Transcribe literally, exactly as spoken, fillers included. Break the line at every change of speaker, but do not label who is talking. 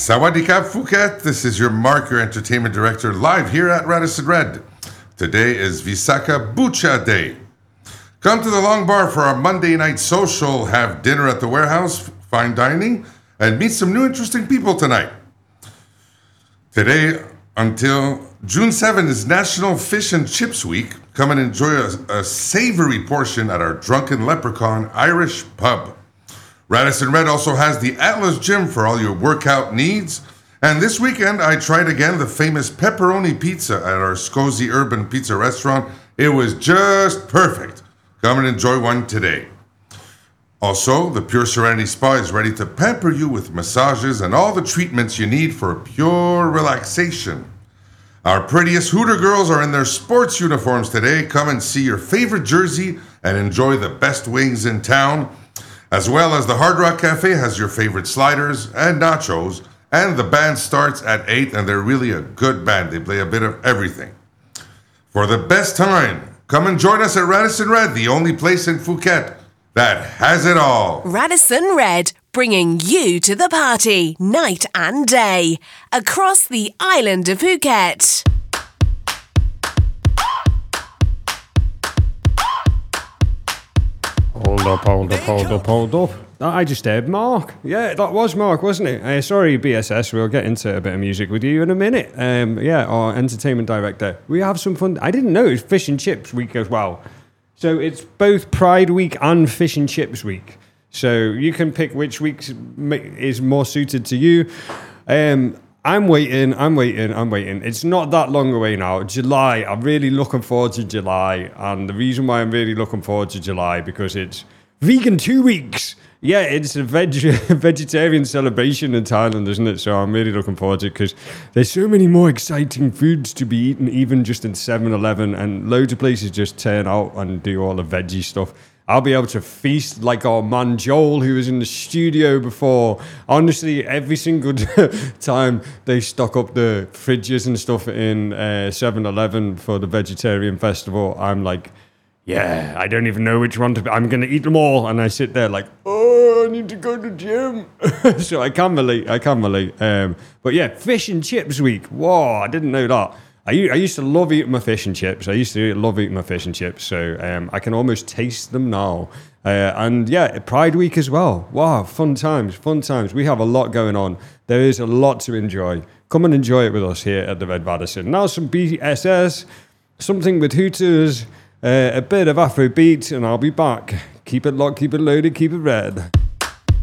Sawadee Kap Phuket, this is your Mark, your entertainment director, live here at Radisson Red. Today is Visakha Bucha Day. Come to the Long Bar for our Monday night social, have dinner at the warehouse, fine dining, and meet some new interesting people tonight. Today, until June seventh, is National Fish and Chips Week. Come and enjoy a, a savory portion at our Drunken Leprechaun Irish Pub. Radisson Red also has the Atlas Gym for all your workout needs. And this weekend, I tried again the famous pepperoni pizza at our Scozy Urban Pizza Restaurant. It was just perfect. Come and enjoy one today. Also, the Pure Serenity Spa is ready to pamper you with massages and all the treatments you need for pure relaxation. Our prettiest Hooter girls are in their sports uniforms today. Come and see your favorite jersey and enjoy the best wings in town. As well as the Hard Rock Cafe has your favorite sliders and nachos. And the band starts at eight, and they're really a good band. They play a bit of everything. For the best time, come and join us at Radisson Red, the only place in Phuket that has it all.
Radisson Red, bringing you to the party, night and day, across the island of Phuket.
Hold up, hold up, hold up, hold up. I just heard Mark. Yeah, that was Mark, wasn't it? Uh, sorry, B S S. We'll get into a bit of music with you in a minute. Um, yeah, our entertainment director. We have some fun. I didn't know it was Fish and Chips Week as well. So it's both Pride Week and Fish and Chips Week. So you can pick which week is more suited to you. Um, I'm waiting, I'm waiting, I'm waiting. It's not that long away now. July, I'm really looking forward to July. And the reason why I'm really looking forward to July, because it's vegan two weeks. Yeah, it's a veg- vegetarian celebration in Thailand, isn't it? So I'm really looking forward to it because there's so many more exciting foods to be eaten, even just in seven eleven, and loads of places just turn out and do all the veggie stuff. I'll be able to feast like our man Joel, who was in the studio before. Honestly, every single time they stock up the fridges and stuff in uh, seven eleven for the vegetarian festival, I'm like, yeah, I don't even know which one to... I'm going to eat them all. And I sit there like, oh, I need to go to the gym. So I can relate, I can relate. Um, but yeah, Fish and Chips Week. Whoa, I didn't know that. I, I used to love eating my fish and chips. I used to love eating my fish and chips. So um, I can almost taste them now. Uh, and yeah, Pride Week as well. Wow, fun times, fun times. We have a lot going on. There is a lot to enjoy. Come and enjoy it with us here at the Red Radisson. Now some B S S, something with Hooters, uh, a bit of Afrobeat, and I'll be back. Keep it locked, keep it loaded, keep it red.